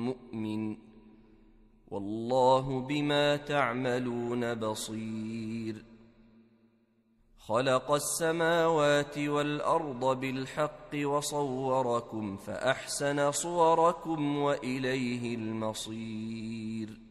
مؤمن والله بما تعملون بصير خلق السماوات والأرض بالحق وصوركم فأحسن صوركم وإليه المصير